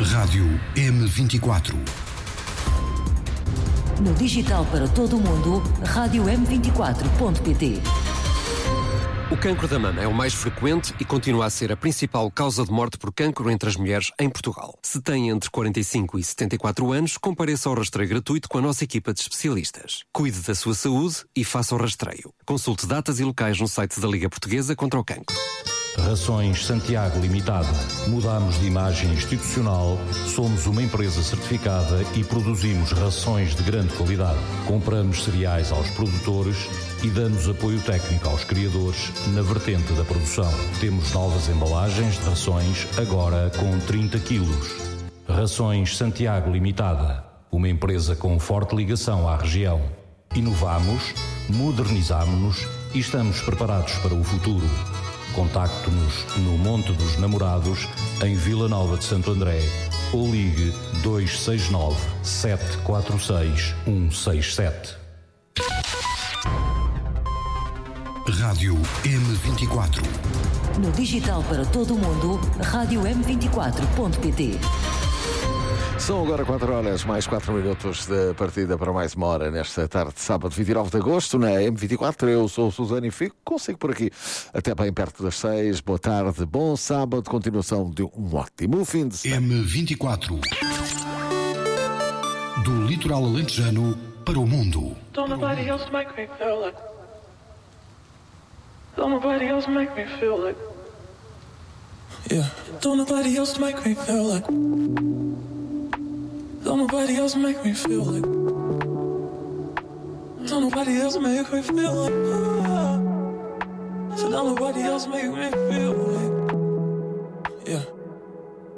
Rádio M24. No digital para todo o mundo, Rádio M24.pt. O cancro da mama é o mais frequente e continua a ser a principal causa de morte por cancro entre as mulheres em Portugal. Se tem entre 45 e 74 anos, compareça ao rastreio gratuito com a nossa equipa de especialistas. Cuide da sua saúde e faça o rastreio. Consulte datas e locais no site da Liga Portuguesa contra o Cancro. Rações Santiago Limitada. Mudamos de imagem institucional, somos uma empresa certificada e produzimos rações de grande qualidade. Compramos cereais aos produtores e damos apoio técnico aos criadores na vertente da produção. Temos novas embalagens de rações, agora com 30 quilos. Rações Santiago Limitada. Uma empresa com forte ligação à região. Inovamos, modernizamos-nos e estamos preparados para o futuro. Contacte-nos no Monte dos Namorados, em Vila Nova de Santo André, ou ligue 269 746 167. Rádio M24. No digital para todo o mundo, Rádio M24.pt. São agora 4 horas, mais 4 minutos de partida para mais uma hora nesta tarde de sábado, 29 de agosto, na M24. Eu sou o Susana e fico consigo por aqui até bem perto das 6. Boa tarde, bom sábado, continuação de um ótimo fim de semana. M24. Do litoral alentejano para o mundo. Don't nobody else make me feel like. Don't nobody else make me feel like. Yeah. Don't nobody else make me feel like. Don't nobody else make me feel like. Don't nobody else make me feel like. So don't nobody else make me feel like.